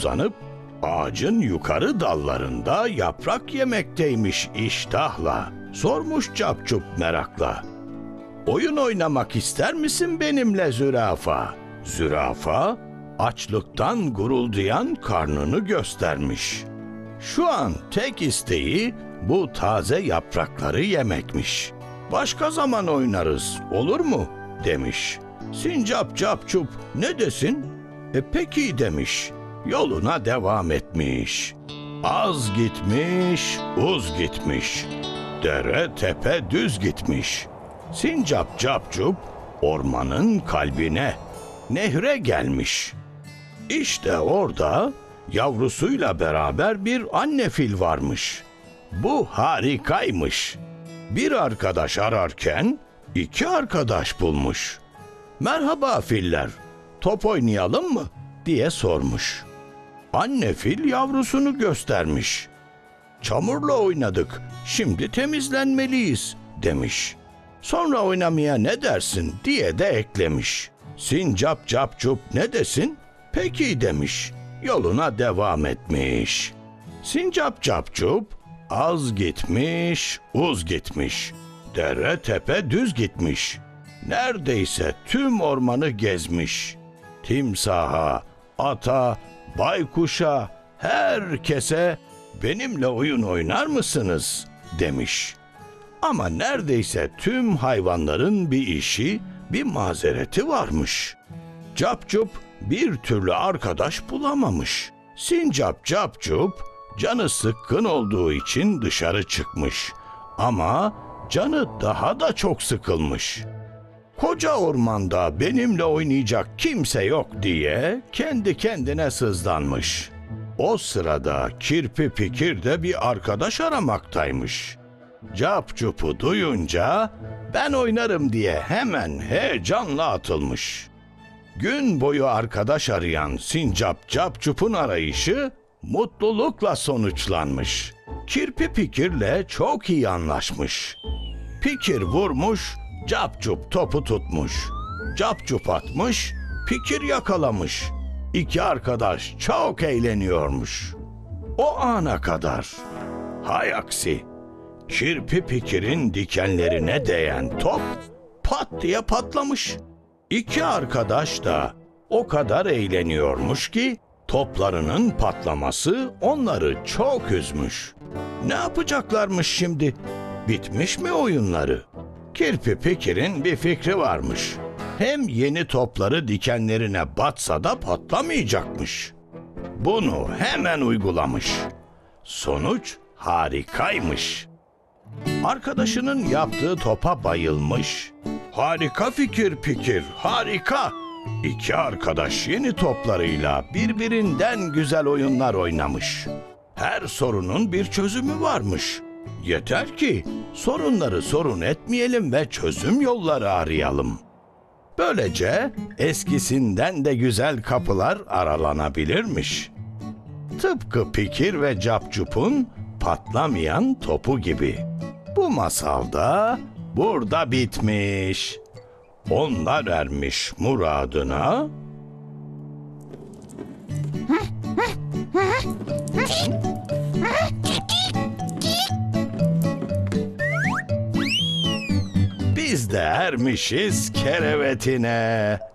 uzanıp ağacın yukarı dallarında yaprak yemekteymiş iştahla. Sormuş Capcup merakla. Oyun oynamak ister misin benimle zürafa? Zürafa açlıktan guruldayan karnını göstermiş. Şu an tek isteği bu taze yaprakları yemekmiş. Başka zaman oynarız, olur mu? Demiş. Sincap Capcup ne desin? Peki demiş. Yoluna devam etmiş. Az gitmiş, uz gitmiş. Dere tepe düz gitmiş. Sincap Capcup ormanın kalbine, nehre gelmiş. İşte orada yavrusuyla beraber bir anne fil varmış. Bu harikaymış. Bir arkadaş ararken iki arkadaş bulmuş. "Merhaba filler, top oynayalım mı?" diye sormuş. Anne fil yavrusunu göstermiş. "Çamurla oynadık, şimdi temizlenmeliyiz," demiş. "Sonra oynamaya ne dersin?" diye de eklemiş. Sincap Capcup ne desin? "Peki," demiş. Yoluna devam etmiş. Sincap Capcup az gitmiş, uz gitmiş. Dere tepe düz gitmiş. Neredeyse tüm ormanı gezmiş. Timsaha, ata, baykuşa, herkese "Benimle oyun oynar mısınız?" demiş. Ama neredeyse tüm hayvanların bir işi, bir mazereti varmış. Capcup bir türlü arkadaş bulamamış. Sincap Capcup canı sıkkın olduğu için dışarı çıkmış. Ama canı daha da çok sıkılmış. Koca ormanda benimle oynayacak kimse yok diye kendi kendine sızlanmış. O sırada Kirpi Pikir de bir arkadaş aramaktaymış. Capcup'u duyunca "Ben oynarım," diye hemen heyecanla atılmış. Gün boyu arkadaş arayan Sincap Capcup'un arayışı mutlulukla sonuçlanmış. Kirpi Pikir'le çok iyi anlaşmış. Pikir vurmuş, Capcup topu tutmuş. Capcup atmış, Pikir yakalamış. İki arkadaş çok eğleniyormuş. O ana kadar. Hay aksi, Kirpi Pikir'in dikenlerine değen top pat diye patlamış. İki arkadaş da o kadar eğleniyormuş ki toplarının patlaması onları çok üzmüş. Ne yapacaklarmış şimdi? Bitmiş mi oyunları? Kirpi Pikir'in bir fikri varmış. Hem yeni topları dikenlerine batsa da patlamayacakmış. Bunu hemen uygulamış. Sonuç harikaymış. Arkadaşının yaptığı topa bayılmış. "Harika fikir Pikir, harika!" İki arkadaş yeni toplarıyla birbirinden güzel oyunlar oynamış. Her sorunun bir çözümü varmış. Yeter ki sorunları sorun etmeyelim ve çözüm yolları arayalım. Böylece eskisinden de güzel kapılar aralanabilirmiş. Tıpkı Pikir ve Capcup'un patlamayan topu gibi. Bu masalda burada bitmiş. Onlar ermiş muradına. Biz de ermişiz kerevetine.